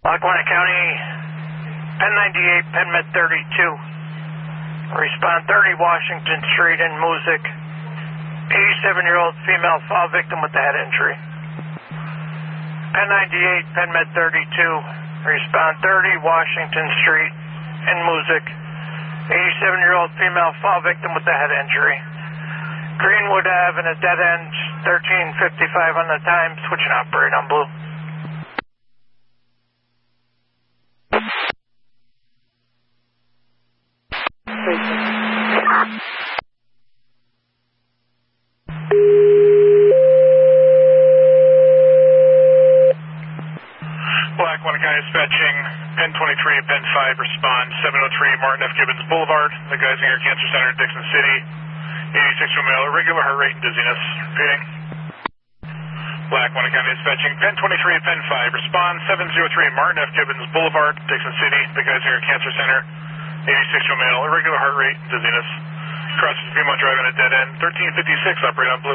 Lackawanna County, Penn 98, Penn Med 32. Respond 30 Washington Street in Music. 87-year-old female fall victim with a head injury. Penn 98, Penn Med 32. Respond 30 Washington Street in Music. 87-year-old female fall victim with a head injury. Greenwood Ave and a dead end, 13:55 on the time, switching operate on blue. Lackawanna County dispatching, Penn 23, Penn 5, respond 703 Martin F. Gibbons Boulevard, the Geisinger Cancer Center, Dixon City. 86-year-old male, irregular heart rate and dizziness. Repeating. Lackawanna County dispatching, Penn 23, Penn 5, respond 703 Martin F. Gibbons Boulevard, Dixon City, the Geisinger Cancer Center. 86-year-old male, irregular heart rate and dizziness. Crosses Fremont Drive on a dead end, 13:56, operate on blue.